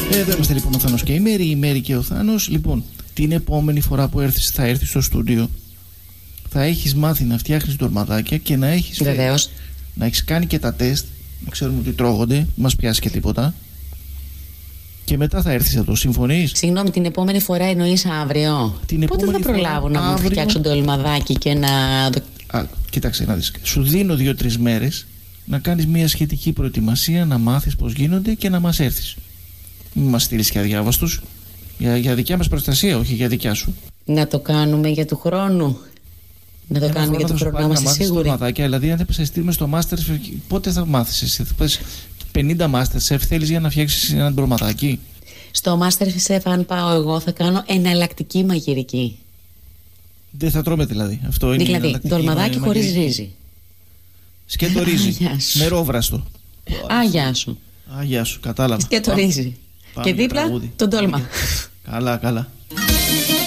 Εδώ είμαστε λοιπόν ο Θάνος και η Μέρη και ο Θάνος. Λοιπόν, την επόμενη φορά που θα έρθεις στο στούντιο, θα έχεις μάθει να φτιάχνεις ντορμαδάκια και να έχεις, να έχεις κάνει και τα τεστ, να ξέρουμε ότι τρώγονται, μας πιάσει και τίποτα. Και μετά θα έρθεις εδώ, συμφωνείς? Συγγνώμη, την επόμενη φορά εννοείς αύριο? Πότε θα προλάβω να μου φτιάξω το ελμαδάκι και να... Κοίταξε να δεις. Σου δίνω 2-3 μέρες να κάνεις μια σχετική προετοιμασία, να μάθεις πώς γίνονται και να μας έρθεις. Μην μας στείλεις και αδιάβαστους. Για δικιά μας προστασία, όχι για δικιά σου. Να το κάνουμε για του χρόνου. Να το κάνουμε για του χρόνου, να είμαστε σίγουροι. Δηλαδή, αν δεν σε στείλουμε στο Masterchef, πότε θα μάθεις εσύ? Θα πες 50 Masterchef θέλεις για να φτιάξεις ένα ντορμαδάκι? Στο Masterchef, αν πάω εγώ, θα κάνω εναλλακτική μαγειρική. Δεν θα τρώμε δηλαδή. Αυτό είναι. Δηλαδή, ντορμαδάκι χωρίς ρύζι. Σκέτο ρύζι. Νερόβραστο. Γεια σου. Γεια σου, κατάλαβα. Σκέτο ρύζι. Και δίπλα τον τόλμα. Καλά.